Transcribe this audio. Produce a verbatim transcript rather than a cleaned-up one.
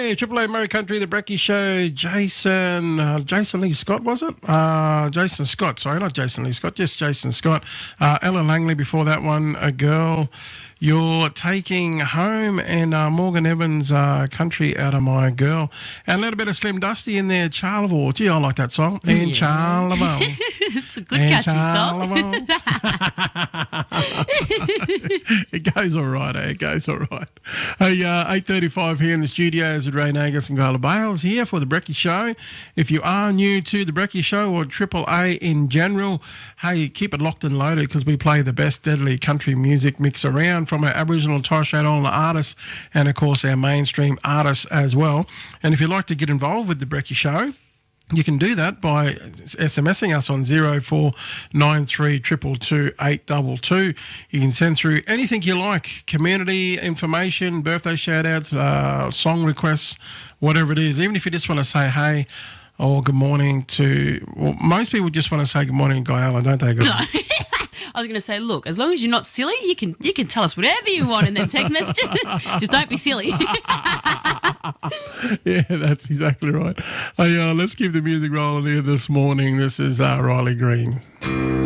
Hey, Triple A Murray Country, The Brekkie Show. Jason, uh, Jason Lee Scott, was it? Uh, Jason Scott, sorry, not Jason Lee Scott, just Jason Scott. Uh, Ella Langley before that one, A Girl You're Taking Home, and uh, Morgan Evans, uh, Country Out of My Girl. And a little bit of Slim Dusty in there, Charleville. Gee, I like that song. In Yeah. Charleville. It's a good In catchy song. Charleville. It goes all right, eh? It goes all right. Hey, uh, eight thirty-five here in the studios with Ray Nagus and Carla Bales here for The Brekkie Show. If you are new to The Brekkie Show or Triple A in general, hey, keep it locked and loaded because we play the best deadly country music mix around from our Aboriginal and Torres Strait Islander artists and, of course, our mainstream artists as well. And if you'd like to get involved with The Brekkie Show, you can do that by SMSing us on zero four nine three two two two eight two two. You can send through anything you like, community information, birthday shout-outs, uh, song requests, whatever it is. Even if you just want to say hey or good morning to... Well, most people just want to say good morning, Guyala, don't they? Good I was going to say, look, as long as you're not silly, you can you can tell us whatever you want in them text messages. Just don't be silly. Yeah, that's exactly right. Hey, uh, let's keep the music rolling here this morning. This is uh, Riley Green.